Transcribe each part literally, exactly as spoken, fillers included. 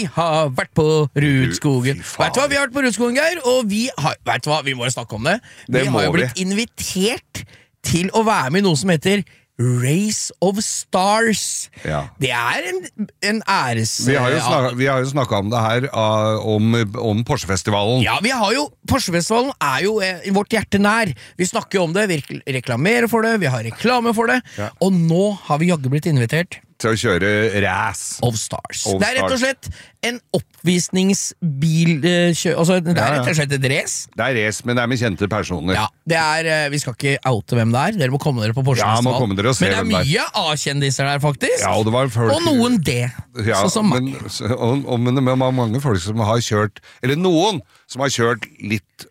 har vært på Rudskogen. Vet du hva, vi har vært på Rudskogen, Geir, og vi har, vet du hva, vi må jo snakke om det. Vi Det har jo må blitt invitert til å være med i noe som heter Race of Stars. Ja. Det er en, en æres... Vi har jo snakket, vi har jo snakket om det her, uh, om, om Porsche-festivalen. Ja, vi har jo, Porsche-festivalen er jo eh, vårt hjerte nær. Vi snakker jo om det, vi reklamerer for det, vi har reklame for det, Ja. og nå har vi jaggu blitt invitert Til å kjøre race. of Stars. Of det er rett og slett en oppvisningsbil, eh, kjø, altså det er Ja, ja. rett og slett et race. Det er race, men det er med kjente personer. Ja, det er, eh, vi skal ikke oute hvem det er, dere må komme dere på Ja, må Porsche-festivalen. komme dere og se Men det hvem er det mye A-kjendiser der, faktisk. Ja, og det var folk... Og noen D, Ja, sånn som men, meg. så- og, og, men det var mange folk som har kjørt, eller noen som har kjørt litt,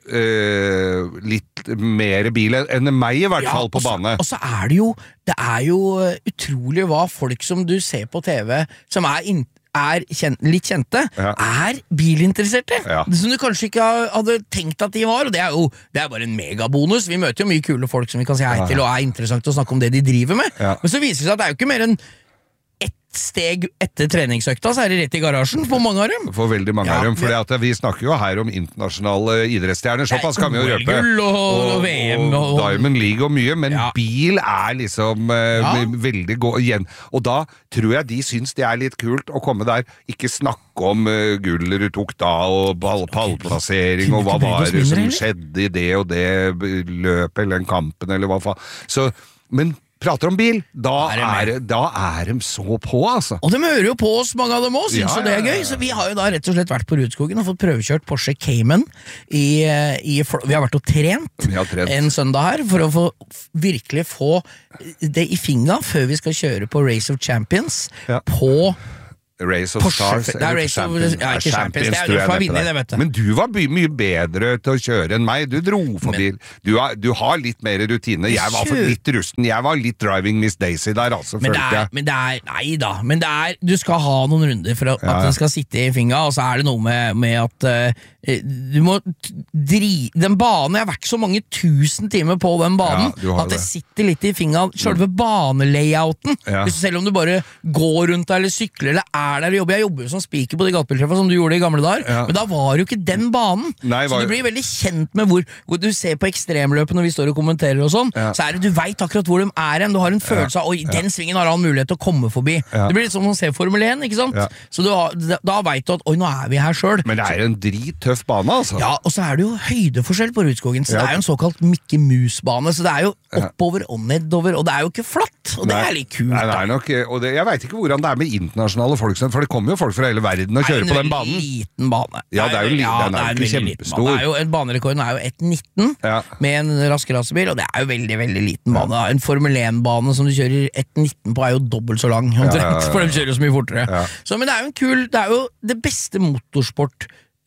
eh, litt mer bil enn meg i hvert fall på og så- bane. Og så er det jo Det er jo uh, utrolig hva folk som du ser på T V, som er, inn, er kjent, litt kjente, Ja. er bilinteresserte. Ja. Som du kanskje ikke ha- hadde tenkt at de var, og det er jo det er bare en megabonus. Vi møter jo mye kule folk som vi kan si hei Ja, ja. til, og er interessant å snakke om det de driver med. Ja. Men så viser det seg at det er jo ikke mer enn ett steg etter treningsøkta, så er det rett i garasjen for mange av dem. For veldig mange Ja, av dem, for vi- vi snakker jo her om internasjonale idrettsstjerner, såpass kan vi jo røpe. O L-gull og, og V M og, og Diamond League og mye, men Ja. bil er liksom eh, Ja. veldig god igjen. Og da tror jeg de syns det er litt kult å komme der, ikke snakke om uh, gullet du tok da, og ball, pallplassering, og hva Kunne ikke brydd var oss det som mindre, eller? skjedde i det og det løpet, eller den kampen, eller hva faen. Så, men prater om bil, da Da er det er, da er de så på, altså. Og de hører jo på oss, mange av dem også, synes Ja, jo det er ja, ja, gøy. ja. Så vi har jo da rett og slett vært på Rudskogen og fått prøvekjørt Porsche Cayman. I, i, vi har vært og trent, Vi har trent. en søndag her, for å få, virkelig få det i finga før vi skal kjøre på Race of Champions Ja. på Race of Porsche, Stars. det er eller Race of- Champions. ja, ikke Champions, det er- tror du jeg får det vinne heter det, vet du. Men du var by, mye bedre til å kjøre enn meg. Du dro forbi. Du, har- du har litt mer rutine. Jeg var for Kjør. litt rusten. Jeg var litt driving Miss Daisy der, altså, Men det følte er, jeg. men det er Nei da, men det er du skal ha noen runder for at, Ja, ja. at det skal sitte i finga, og så er det noe med, med at eh, du må t- dri... Den banen, jeg har vært så mange tusen timer på den banen, Ja, du har at det det. sitter litt i finga. Selve banelayouten. Ja. Hvis- Selv om du bare går rundt der, eller sykler, eller er der og jobber. Jeg jobber jo som speaker på de gatebiltreffene som du gjorde i gamle dager, Ja. men da var det jo ikke den banen. Nei, så var- du blir veldig kjent med hvor, hvor du ser på ekstremløpet når vi står og kommenterer og sånn, Ja. så er det du vet akkurat hvor de er hen. Du har en følelse av oi, den svingen har han mulighet til å komme forbi. Ja. Det blir litt som å se Formel én, ikke sant? Ja. Så du har, da, da vet du at oi, nå er vi her sjøl. Men det er en drittøff bane, altså. Ja, og så er det jo høydeforskjell på Rudskogen, så Ja. det er jo en såkalt Mickey Mouse-bane, så det er jo oppover og nedover, og det er jo ikke flatt, og det Nei. er litt kult. Nei, det da. er nok, og det, jeg veit ikke hvordan det er med internasjonale folk, for det kommer jo folk fra hele verden og kjører på den banen. Det er en veldig liten bane. Ja, det er jo li- ja, den er jo det en ikke veldig liten kjempestor. bane. Det er jo, en banerekorden er jo ett nitten Ja. med en rask racerbil, og det er jo veldig, veldig liten bane. En Formel én-bane som du kjører ett nitten på er jo dobbelt så lang, omtrent, Ja, ja, ja. for de kjører jo så mye fortere. Ja. Så, men det er jo en kul, det er jo det beste motorsport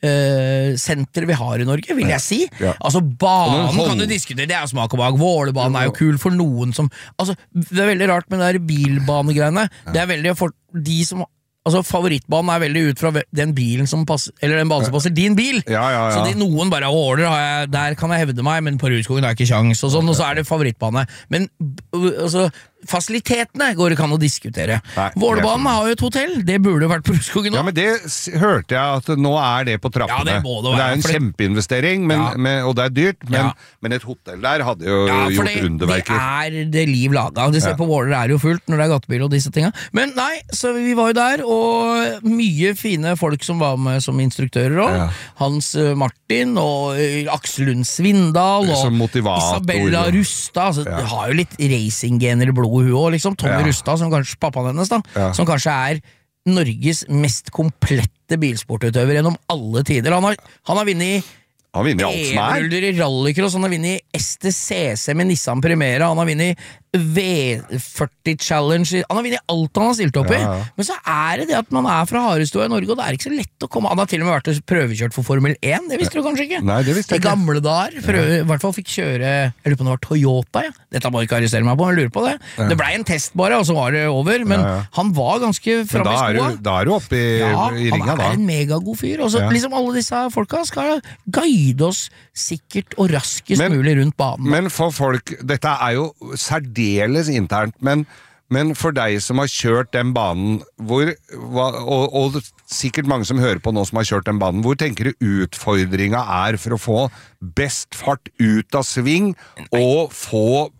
Uh, senteret vi har i Norge, vil jeg si. Ja. Altså Og Banen noen kan du hold- diskutere, det er jo smak og bak. Vålerbanen er jo kul for noen som Altså, det er veldig rart med de der bilbanegreiene. Det er veldig for de som Altså, favorittbanen er veldig ut fra den bilen som passer, eller den banen som passer din bil. Ja, ja, ja. Så de, noen bare åler, har jeg, der kan jeg hevde meg, men på Rudskogen har jeg ikke sjans, og sånn, og så er det favorittbane. Men b- altså, fasilitetene går det kan å diskutere. Nei, Vålerbanen det er har jo et hotell, det burde jo vært på Rudskogen nå. Ja, men det s- hørte jeg at nå er det på trappene. Ja, det må det det være, er en for det- kjempeinvestering, men, Ja. med, og det er dyrt, men, Ja. men et hotell der hadde jo Ja, for gjort det, underverker. det er det liv laga. Du ser Ja. på Våler er jo fullt når det er gatebil og disse tinga. Men nei, så vi var jo der, og mye fine folk som var med som instruktører òg. Ja. Hans eh, Martin og eh, Aksel Lund Svindal og Som motivator. Isabella Rustad. Altså, Ja. det har jo litt racinggener i blodet, hun òg. Liksom. Tommy Ja. Rustad, som kanskje pappaen hennes, da. Ja. Som kanskje er Norges mest komplette bilsportutøver gjennom alle tider. Han har, han har vunnet Han vinner alt som er. E-ruller i rallycross, han har vunnet S T C C med Nissan Primera, han har vunnet V førti Challenge, han har vunnet alt han har stilt opp i. Ja, ja. Men så er det det at man er fra Harestua i Norge, og det er ikke så lett å komme. Han har til og med vært prøvekjørt for Formel én, det visste du kanskje ikke? Nei, det visste jeg I ikke. gamle dager, prøve, i hvert fall fikk kjøre, jeg lurer på om det var Toyota, ja. Dette må du ikke arrestere meg på, jeg lurer på det. Det ble en test bare, og så var det over, men Ja, ja. han var ganske Men framme da i er, skoa. du, da er du oppe i, Ja, i ringa, han da. er en megagod fyr. Og så Ja. liksom alle disse folka skal guide oss sikkert og raskest Men- mulig rundt banen. Men for folk, dette er jo særdeles internt, men Men for deg som har kjørt den banen, hvor, og, og sikkert mange som hører på nå som har kjørt den banen, hvor tenker du utfordringa er for å få best fart ut av sving, og få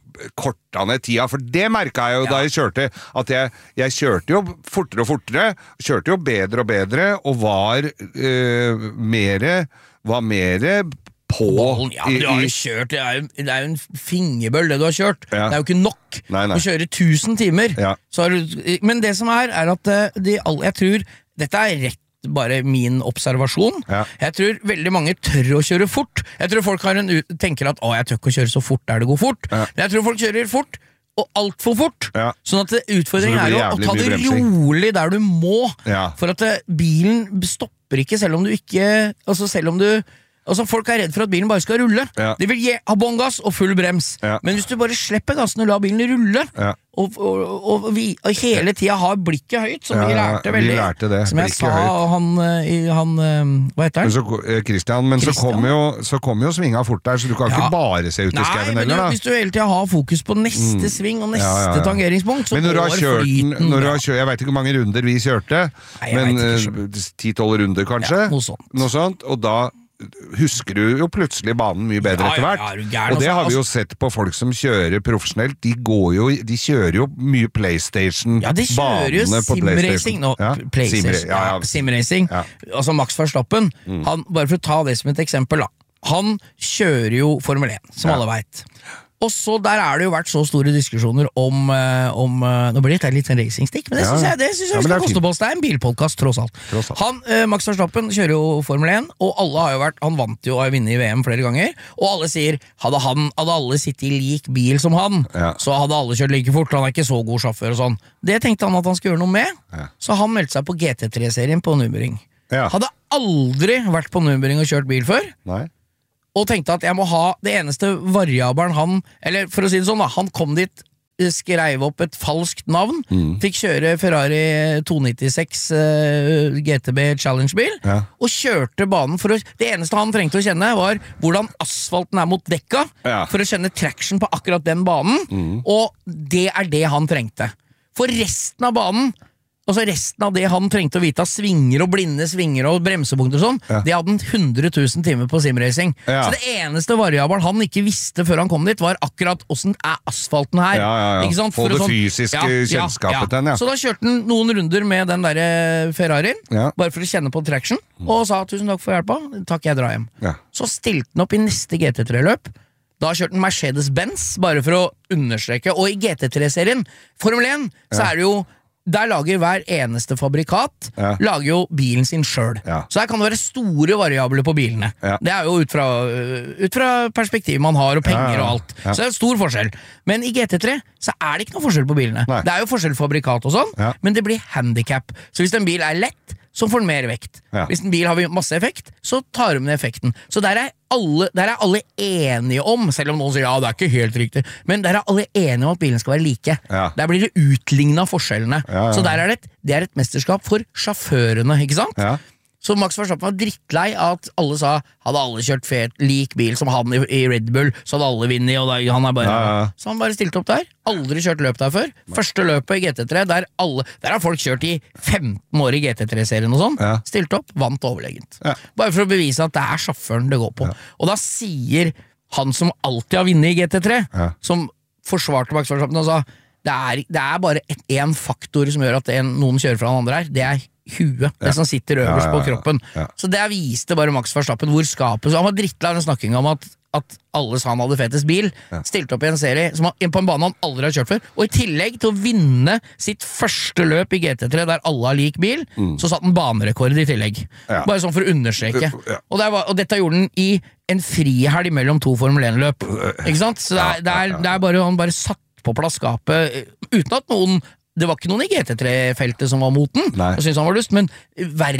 korta ned tida? For det merket jeg jo ja. da jeg kjørte, at jeg, jeg kjørte jo fortere og fortere, kjørte jo bedre og bedre, og var øh, mere, var mere på Bollen, ja, men du har jo kjørt, det er jo, det er jo en fingerbøll det du har kjørt, ja. det er jo ikke nok nei, nei. å kjøre tusen timer ja. så du, men det som er, er at de, jeg tror, dette er rett bare min observasjon, ja. jeg tror veldig mange tør å kjøre fort, jeg tror folk har en, tenker at, å jeg tør ikke å kjøre så fort der det går fort, ja. men jeg tror folk kjører fort og alt for fort, ja. sånn at utfordringen er jo å ta det rolig der du må, ja. for at bilen stopper ikke selv om du ikke, altså selv om du Altså folk er redd for at bilen bare skal rulle ja. De vil gi, ha båndgass og full brems ja. Men hvis du bare slipper gassen og lar bilen rulle ja. og, og, og, vi, og hele tiden har blikket høyt Som ja, vi lærte veldig vi lærte det, Som jeg sa han, han, hva heter han? Men så, Christian, men Christian. så kommer jo, så kom jo svinga fort der Så du kan ja. ikke bare se ut i skaven heller da. Hvis du hele tiden har fokus på neste mm. sving Og neste ja, ja, ja. tangeringspunkt Så men når du har kjørt flyten, når du har kjørt, Jeg vet ikke hvor mange runder vi kjørte Nei, Men ti tolv runder kanskje ja, noe, sånt. noe sånt Og da husker du jo plutselig banen mye bedre ja, etter hvert. Ja, ja, og det har vi jo sett på folk som kjører profesjonelt. De går jo, de kjører jo mye PlayStation. Ja, de kjører jo simracing nå. Ja, PlayStation. Sim, ja, ja. Simracing. Ja. Altså Max Verstappen, mm. han, bare for å ta det som et eksempel da. Han kjører jo Formel én, som ja. alle vet. Og så der er det jo vært så store diskusjoner om, om nå blir det litt en racingstick, men det ja. synes jeg, det synes jeg ja, vi skal koste på oss. Det er en bilpodcast, tross alt. Tross alt. Han, eh, Max Verstappen kjører jo Formel én, og alle har jo vært, han vant jo å vinne i V M flere ganger, og alle sier, hadde, han, hadde alle sittet i lik bil som han, ja. så hadde alle kjørt like fort, han er ikke så god sjåfør og sånn. Det tenkte han at han skulle gjøre noe med, ja. så han meldte seg på G T tre-serien på Nürburgring. Ja. Hadde aldri vært på Nürburgring og kjørt bil før. Nei. Og tenkte at jeg må ha det eneste variabelen han, eller for å si det sånn da, han kom dit, skrev opp et falskt navn, mm. fikk kjøre Ferrari to nittiseks uh, G T B Challenge-bil, ja. og kjørte banen for å, det eneste han trengte å kjenne var hvordan asfalten er mot dekka, ja. for å kjenne traction på akkurat den banen, mm. og det er det han trengte. For resten av banen, altså resten av det han trengte å vite av svinger og blinde svinger og bremsepunkter og sånn, ja. det hadde han hundre tusen timer på simracing. Ja. Så det eneste variabelen han ikke visste før han kom dit, var akkurat hvordan er asfalten her. Ja, ja, ja. Ikke sant? Få det sånn, fysiske ja, kjennskapet ja, ja. den, ja. Så da kjørte han noen runder med den der Ferrarien, ja. bare for å kjenne på traction, og sa tusen takk for hjelpa, takk jeg drar hjem. Ja. Så stilte han opp i neste G T tre-løp, da kjørte han Mercedes-Benz, bare for å understreke, og i G T tre-serien, Formel én, så ja. er det jo der lager hver eneste fabrikat ja. lager jo bilen sin selv. Ja. Så her kan det være store variabler på bilene. Ja. Det er jo ut fra, ut fra perspektiv man har, og penger ja, ja. og alt. Ja. Så det er stor forskjell. Men i G T tre så er det ikke noe forskjell på bilene. Nei. Det er jo forskjell fabrikat og sånn, ja. men det blir handicap. Så hvis en bil er lett, så får den mer vekt. Ja. Hvis en bil har masse effekt, så tar de ned effekten. Så der er alle, der er alle enige om, selv om noen sier ja, det er ikke helt riktig, men der er alle enige om at bilen skal være like. Ja. Der blir det utlignet forskjellene. Ja, ja. Så der er det, det er et mesterskap for sjåførene, ikke sant? Ja. Så Max Verstappen var drittlei at alle sa, hadde alle kjørt fet, lik bil som han i, i Red Bull, så hadde alle vinnet, og da, han er bare... Ja, ja. Så han bare stilte opp der, aldri kjørt løp der før. Første løpet i G T tre, der, alle, der har folk kjørt i femten år i G T tre-serien og sånn, ja. stilte opp, vant overlegent. Ja. Bare for å bevise at det er sjåføren det går på. Ja. Og da sier han som alltid har vinnet i G T tre, ja. som forsvarte Max Verstappen og sa, det er, det er bare et, en faktor som gjør at en, noen kjører fra den andre her, det er huet, det ja. som sitter øverst ja, ja, ja. på kroppen. Ja. Så det viste bare Max Verstappen hvor skapet, så han var drittlei av den snakkinga om at, at alle sa han hadde fetest bil, ja. stilte opp i en serie som han, på en bane han aldri har kjørt før, og i tillegg til å vinne sitt første løp i G T tre der alle har lik bil, mm. så satt han banerekord i tillegg. Ja. Bare sånn for å understreke. Ja. Og, det var, og dette gjorde han i en frihelg mellom to Formel én-løp. Ikke sant? Så det er, det er, det er bare, han bare satt på plass skapet, uten at noen det var ikke noen i G T tre-feltet som var mot den, og syntes han var lyst, men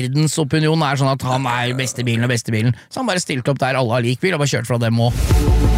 verdensopinionen er sånn at han er beste bilen og beste bilen, så han bare stilte opp der alle har lik bil, og bare kjørt fra dem også.